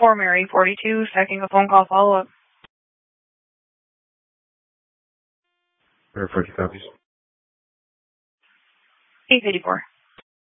4 Mary 42, second a phone call follow-up. Verify 2 copies. 854.